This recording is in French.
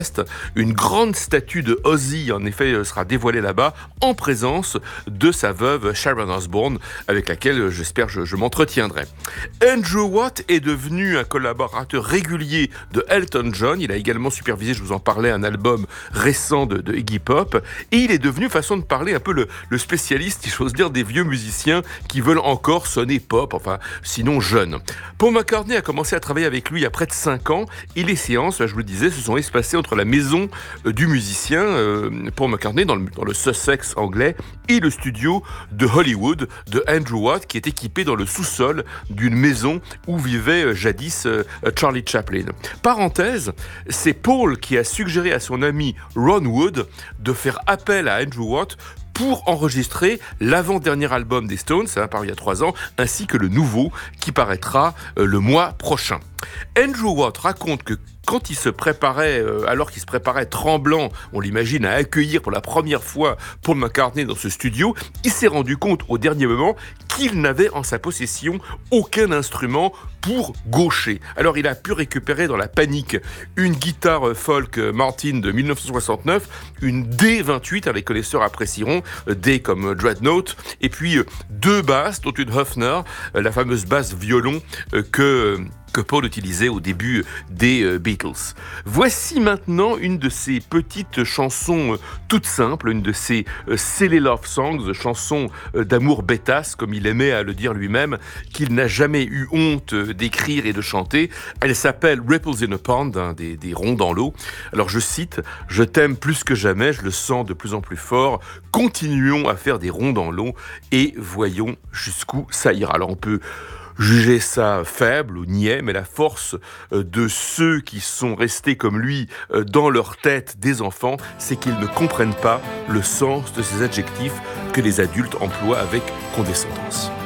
Une grande statue de Ozzy, en effet, sera dévoilée là-bas en présence de sa veuve Sharon Osbourne, avec laquelle je m'entretiendrai. Andrew Watt est devenu un collaborateur régulier de Elton John. Il a également supervisé, je vous en parlais, un album récent de Iggy Pop. Et il est devenu, façon de parler, un peu le spécialiste, si j'ose dire, des vieux musiciens qui veulent encore sonner pop, enfin, sinon jeune. Paul McCartney a commencé à travailler avec lui il y a près de 5 ans. Et les séances, je vous le disais, se sont espacées entre la maison du musicien Paul McCartney dans le Sussex anglais et le studio de Hollywood de Andrew Watt qui est équipé dans le sous-sol d'une maison où vivait jadis Charlie Chaplin. Parenthèse, c'est Paul qui a suggéré à son ami Ron Wood de faire appel à Andrew Watt pour enregistrer l'avant-dernier album des Stones, paru il y a 3 ans, ainsi que le nouveau qui paraîtra le mois prochain. Andrew Watt raconte que quand il se préparait, alors qu'il se préparait tremblant, on l'imagine, à accueillir pour la première fois Paul McCartney dans ce studio, il s'est rendu compte au dernier moment qu'il n'avait en sa possession aucun instrument pour gaucher. Alors il a pu récupérer dans la panique une guitare folk Martin de 1969, une D28, les connaisseurs apprécieront, D comme Dreadnought, et puis 2 basses, dont une Hofner, la fameuse basse violon que Paul utilisait au début des Beatles. Voici maintenant une de ces petites chansons toutes simples, une de ces silly love songs, chansons d'amour bêtasse, comme il aimait à le dire lui-même, qu'il n'a jamais eu honte d'écrire et de chanter. Elle s'appelle Ripples in a Pond, des ronds dans l'eau. Alors je cite, « Je t'aime plus que jamais, je le sens de plus en plus fort, continuons à faire des ronds dans l'eau et voyons jusqu'où ça ira ». Alors on peut juger ça faible ou niais, mais la force de ceux qui sont restés comme lui dans leur tête des enfants, c'est qu'ils ne comprennent pas le sens de ces adjectifs que les adultes emploient avec condescendance.